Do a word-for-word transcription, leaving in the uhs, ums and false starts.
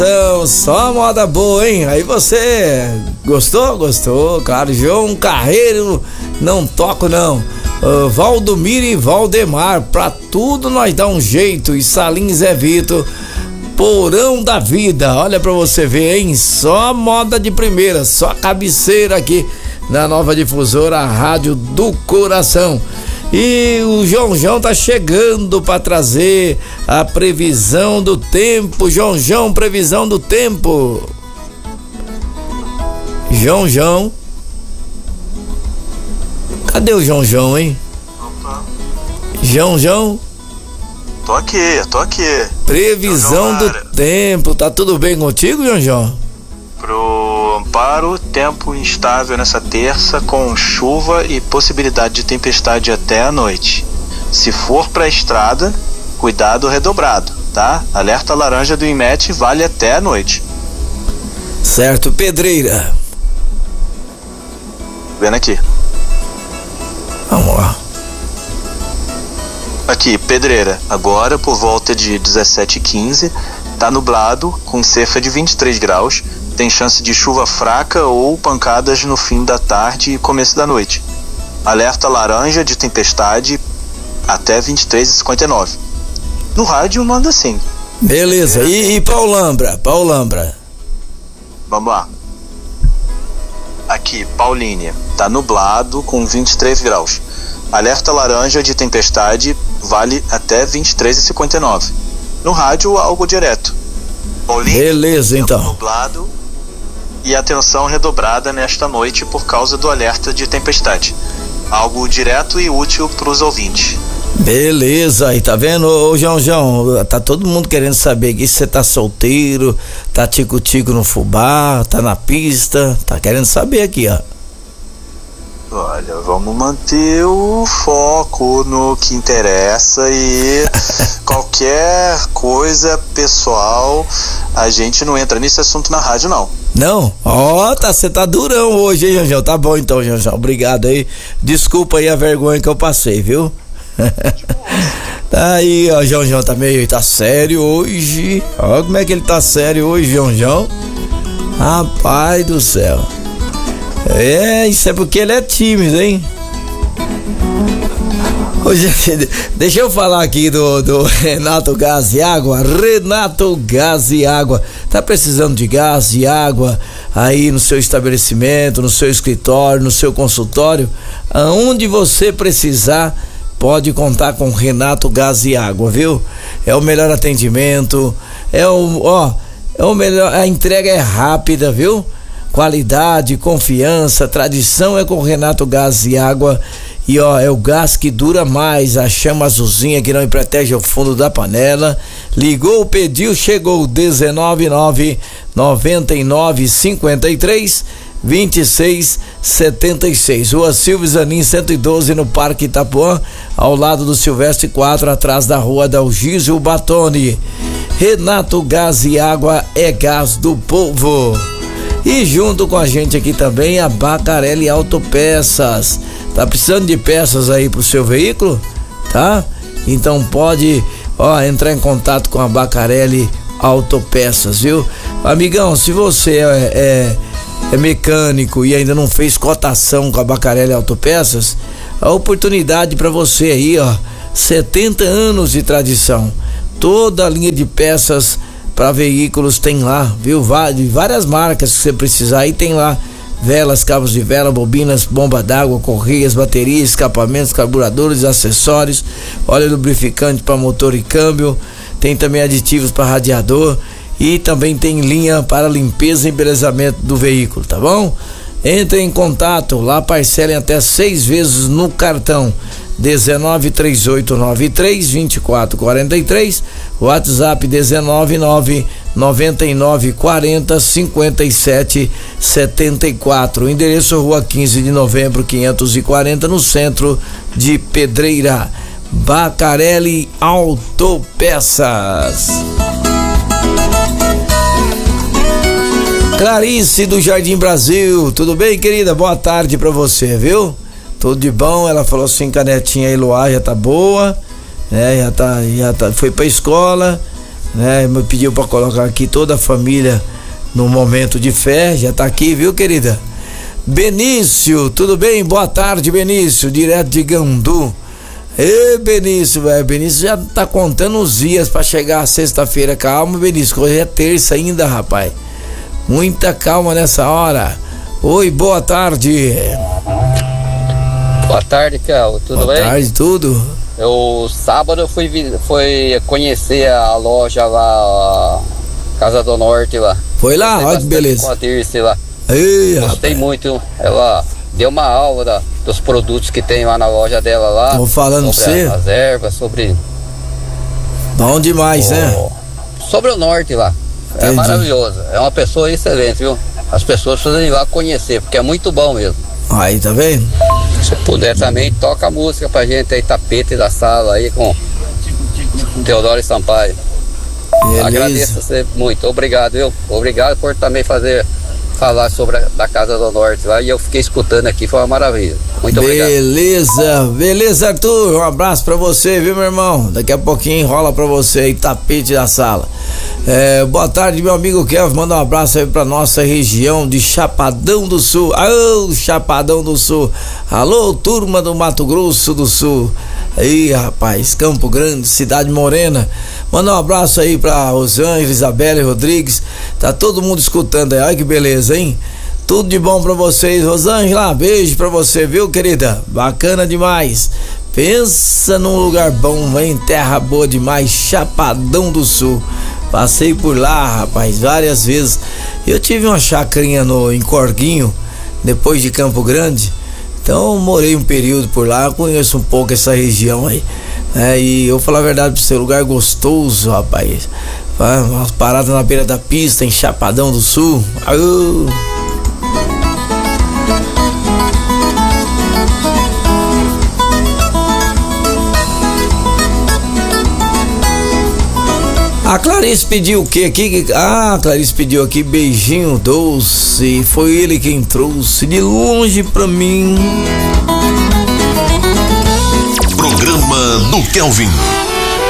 Só moda boa, hein? Aí você gostou? Gostou, claro. João Carreiro, não toco não. uh, Valdomiro e Valdemar, pra tudo nós dá um jeito. E Salim Zé Vito, Porão da Vida. Olha pra você ver, hein? Só moda de primeira, só cabeceira aqui na Nova Difusora, a Rádio do Coração. E o João João tá chegando para trazer a previsão do tempo. João João, previsão do tempo. João João. Cadê o João João, hein? Opa. João João. Tô aqui, tô aqui. Previsão do tempo. Tá tudo bem contigo, João João? Pro Amparo, tempo instável nessa terça, com chuva e possibilidade de tempestade até a noite. Se for pra estrada, cuidado redobrado, tá? Alerta laranja do INMET vale até a noite. Certo, Pedreira. Vendo aqui. Vamos lá. Aqui, Pedreira, agora por volta de dezessete e quinze, tá nublado com cerca de vinte e três graus. Tem chance de chuva fraca ou pancadas no fim da tarde e começo da noite. Alerta laranja de tempestade até vinte e três e cinquenta e nove. No rádio manda assim. Beleza, e, e Paulambra? Paulambra. Vamos lá. Aqui, Paulínia, tá nublado com vinte e três graus. Alerta laranja de tempestade vale até vinte e três e cinquenta e nove. No rádio, algo direto. Paulínia, beleza, então. Nublado e atenção redobrada nesta noite por causa do alerta de tempestade. Algo direto e útil para os ouvintes. Beleza, aí tá vendo, ô João João, tá todo mundo querendo saber que você tá solteiro, tá tico-tico no fubá, tá na pista, tá querendo saber aqui, ó. Olha, vamos manter o foco no que interessa e qualquer coisa pessoal, a gente não entra nesse assunto na rádio, não. Não? Ó, oh, tá, você tá durão hoje, hein, Janjão? Tá bom então, Janjão, obrigado aí. Desculpa aí a vergonha que eu passei, viu? Tá aí, ó, João João tá meio, tá sério hoje. Ó como é que ele tá sério hoje, João João. Rapaz do céu. É, isso é porque ele é tímido, hein? Hoje, deixa eu falar aqui do, do Renato Gás e Água. Renato Gás e Água. Tá precisando de gás e água aí no seu estabelecimento, no seu escritório, no seu consultório? Aonde você precisar, pode contar com Renato Gás e Água, viu? É o melhor atendimento, é o, ó, é o melhor, a entrega é rápida, viu? Qualidade, confiança, tradição é com Renato Gás e Água. E ó, é o gás que dura mais, a chama azulzinha que não protege o fundo da panela. Ligou, pediu, chegou. dezenove nove noventa e nove cinquenta e três vinte e seis setenta e seis. Rua Silvio Zanin cento e doze, no Parque Itapuã, ao lado do Silvestre quatro, atrás da Rua Dalgísio Batoni. Renato Gás e Água é gás do povo. E junto com a gente aqui também a Bacarelli Autopeças. Tá precisando de peças aí pro seu veículo? Tá? Então pode, ó, entrar em contato com a Bacarelli Autopeças, viu? Amigão, se você é, é, é mecânico e ainda não fez cotação com a Bacarelli Autopeças, a oportunidade para você aí, ó, setenta anos de tradição. Toda a linha de peças para veículos tem lá, viu? De várias marcas que você precisar aí tem lá. Velas, cabos de vela, bobinas, bomba d'água, correias, baterias, escapamentos, carburadores, acessórios, óleo lubrificante para motor e câmbio. Tem também aditivos para radiador e também tem linha para limpeza e embelezamento do veículo, tá bom? Entre em contato, lá parcelem até seis vezes no cartão. dezenove, trinta e oito, noventa e três, vinte e quatro quarenta e três, WhatsApp dezenove, nove, noventa e nove, quarenta, cinquenta e sete, setenta e quatro. Endereço Rua quinze de Novembro, quinhentos e quarenta, no centro de Pedreira. Bacarelli Autopeças. Clarice do Jardim Brasil, tudo bem, querida? Boa tarde pra você, viu? Tudo de bom. Ela falou assim que a netinha Eloá já tá boa, né? Já tá, já tá, foi pra escola, né? Me pediu para colocar aqui toda a família no momento de fé, já tá aqui, viu, querida? Benício, tudo bem? Boa tarde, Benício, direto de Gandu. Ê, Benício, velho, Benício já tá contando os dias para chegar a sexta-feira. Calma, Benício, hoje é terça ainda, rapaz. Muita calma nessa hora. Oi, boa tarde. Boa tarde, Kel, tudo boa bem? Boa tarde, tudo. Eu, sábado eu fui, fui conhecer a loja lá, Casa do Norte lá. Foi lá? Olha que beleza. Com a Dirce lá. Ei, gostei rapaz. muito. Ela deu uma aula da, dos produtos que tem lá na loja dela lá. Tô falando sobre você. As ervas, sobre. Bom demais, o, né? Sobre o norte lá. É Entendi. Maravilhoso. É uma pessoa excelente, viu? As pessoas precisam ir lá conhecer, porque é muito bom mesmo. Aí, tá vendo? Se puder também, toca a música pra gente aí, Tapete da Sala aí com Teodoro Sampaio. Beleza. Agradeço você muito, obrigado, viu? Obrigado por também fazer, falar sobre a da Casa do Norte lá, e eu fiquei escutando aqui, foi uma maravilha. Muito obrigado. Beleza, beleza, Arthur, um abraço pra você, viu, meu irmão? Daqui a pouquinho rola pra você aí, Tapete da Sala. É, boa tarde, meu amigo Kelvin, manda um abraço aí pra nossa região de Chapadão do Sul. Alô, Chapadão do Sul. Alô, turma do Mato Grosso do Sul. Aí, rapaz, Campo Grande, Cidade Morena. Manda um abraço aí pra Rosângela, Isabela e Rodrigues. Tá todo mundo escutando aí, olha que beleza, hein? Tudo de bom pra vocês, Rosângela, beijo pra você, viu, querida? Bacana demais. Pensa num lugar bom, hein? Terra boa demais, Chapadão do Sul. Passei por lá, rapaz, várias vezes. Eu tive uma chacrinha no, em Corguinho, depois de Campo Grande. Então morei um período por lá, conheço um pouco essa região aí. É, e eu vou falar a verdade pra você, lugar gostoso, rapaz. Umas paradas na beira da pista, em Chapadão do Sul. Aô. A Clarice pediu o que aqui? Ah, a Clarice pediu aqui beijinho doce. Foi ele quem trouxe de longe pra mim. Programa do Kelvin.